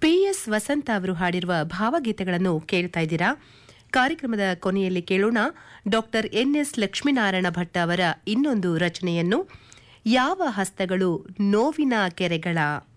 PS ವಸಂತ ಅವರು ಹಾಡಿರುವ ಭಾವಗೀತೆಗಳನ್ನು ಕೇಳ್ತಾ ಇದ್ದೀರಾ. ಕಾರ್ಯಕ್ರಮದ ಕೊನೆಯಲ್ಲಿ ಕೇಳೋಣ ಡಾಕ್ಟರ್ NS ಲಕ್ಷ್ಮೀನಾರಾಯಣ ಭಟ್ ಅವರ ಇನ್ನೊಂದು ರಚನೆಯನ್ನು, ಯಾವ ಹಸ್ತಗಳು ನೋವಿನ ಕೆರೆಗಳ.